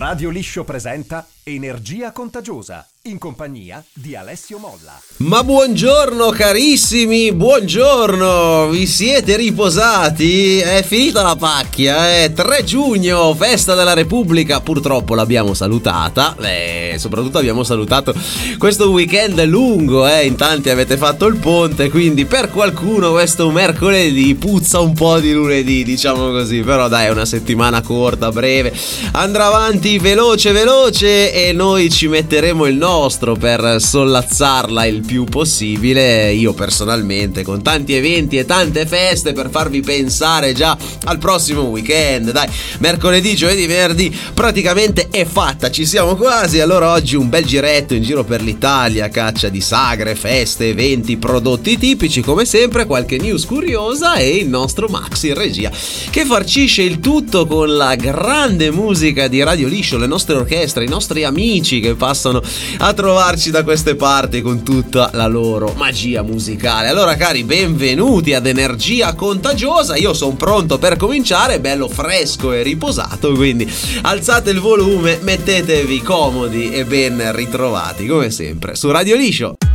Radio Liscio presenta Energia Contagiosa, in compagnia di Alessio Molla. Ma buongiorno carissimi, buongiorno, vi siete riposati? È finita la pacchia, 3 giugno, festa della Repubblica, purtroppo l'abbiamo salutata, soprattutto abbiamo salutato questo weekend lungo, in tanti avete fatto il ponte, quindi per qualcuno questo mercoledì puzza un po' di lunedì, diciamo così, però dai, è una settimana corta, breve, andrà avanti veloce e noi ci metteremo il nostro per sollazzarla il più possibile, io personalmente con tanti eventi e tante feste per farvi pensare già al prossimo weekend. Dai, mercoledì, giovedì, venerdì praticamente è fatta, ci siamo quasi. Allora oggi un bel giretto in giro per l'Italia, caccia di sagre, feste, eventi, prodotti tipici come sempre, qualche news curiosa e il nostro Max in regia che farcisce il tutto con la grande musica di Radio Liscio, le nostre orchestre, i nostri amici che passano a trovarci da queste parti con tutta la loro magia musicale. Allora cari, benvenuti ad Energia Contagiosa, io sono pronto per cominciare, bello fresco e riposato, quindi alzate il volume, mettetevi comodi e ben ritrovati come sempre su Radio Liscio.